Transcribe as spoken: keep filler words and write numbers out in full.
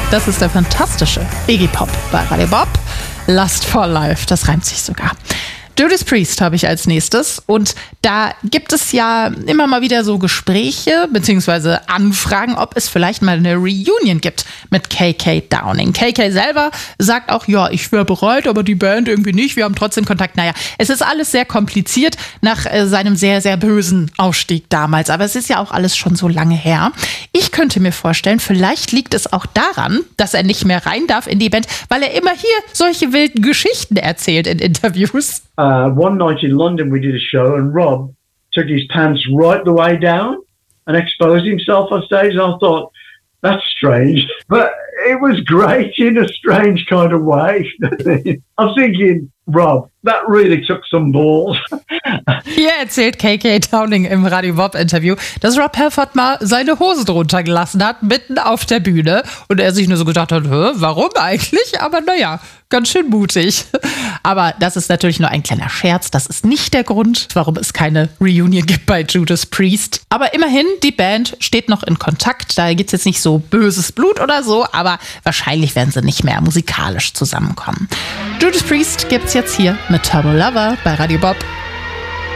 Das ist der fantastische Iggy Pop bei Radio Bob. Lust for Life, das reimt sich sogar. Judas Priest habe ich als nächstes und da gibt es ja immer mal wieder so Gespräche bzw. Anfragen, ob es vielleicht mal eine Reunion gibt mit K K Downing. K K selber sagt auch, ja, ich wäre bereit, aber die Band irgendwie nicht, wir haben trotzdem Kontakt. Naja, es ist alles sehr kompliziert nach äh, seinem sehr, sehr bösen Ausstieg damals, aber es ist ja auch alles schon so lange her. Ich könnte mir vorstellen, vielleicht liegt es auch daran, dass er nicht mehr rein darf in die Band, weil er immer hier solche wilden Geschichten erzählt in Interviews. Uh, one night in London we did a show and Rob took his pants right the way down and exposed himself on stage. And I thought, that's strange. But it was great in a strange kind of way. I'm thinking, Rob, that really took some balls. Hier erzählt K K Downing im Radio Bob-Interview, dass Rob Halford mal seine Hose drunter gelassen hat, mitten auf der Bühne. Und er sich nur so gedacht hat, hä, warum eigentlich? Aber naja, ganz schön mutig. Aber das ist natürlich nur ein kleiner Scherz. Das ist nicht der Grund, warum es keine Reunion gibt bei Judas Priest. Aber immerhin, die Band steht noch in Kontakt. Da gibt es jetzt nicht so böses Blut oder so, aber wahrscheinlich werden sie nicht mehr musikalisch zusammenkommen. Judas Priest gibt's jetzt hier mit Turbo Lover bei Radio Bob.